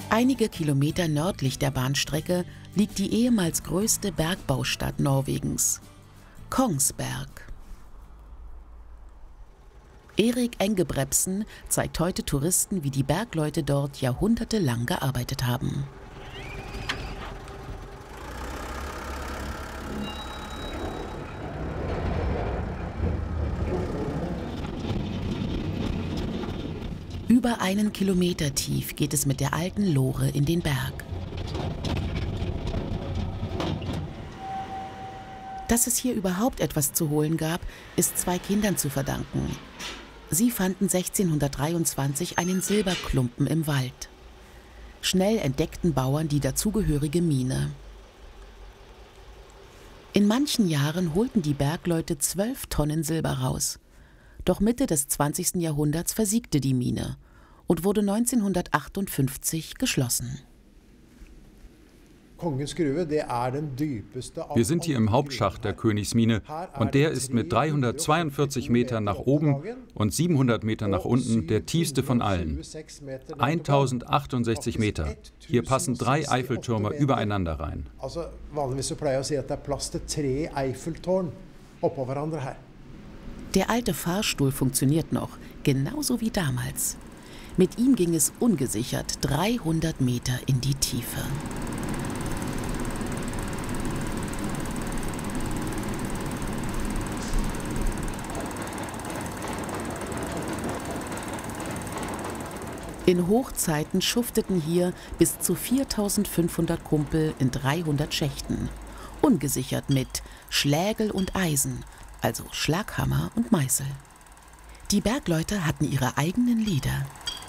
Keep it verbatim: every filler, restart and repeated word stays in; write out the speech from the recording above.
Einige Kilometer nördlich der Bahnstrecke liegt die ehemals größte Bergbaustadt Norwegens, Kongsberg. Erik Engebretsen zeigt heute Touristen, wie die Bergleute dort jahrhundertelang gearbeitet haben. Über einen Kilometer tief geht es mit der alten Lore in den Berg. Dass es hier überhaupt etwas zu holen gab, ist zwei Kindern zu verdanken. Sie fanden sechzehnhundertdreiundzwanzig einen Silberklumpen im Wald. Schnell entdeckten Bauern die dazugehörige Mine. In manchen Jahren holten die Bergleute zwölf Tonnen Silber raus. Doch Mitte des zwanzigsten Jahrhunderts versiegte die Mine und wurde neunzehnhundertachtundfünfzig geschlossen. Wir sind hier im Hauptschacht der Königsmine und der ist mit dreihundertzweiundvierzig Metern nach oben und siebenhundert Metern nach unten der tiefste von allen. eintausendzachtundsechzig Meter. Hier passen drei Eiffeltürme übereinander rein. Der alte Fahrstuhl funktioniert noch, genauso wie damals. Mit ihm ging es ungesichert dreihundert Meter in die Tiefe. In Hochzeiten schufteten hier bis zu viertausendfünfhundert Kumpel in dreihundert Schächten, ungesichert mit Schlägel und Eisen, also Schlaghammer und Meißel. Die Bergleute hatten ihre eigenen Lieder.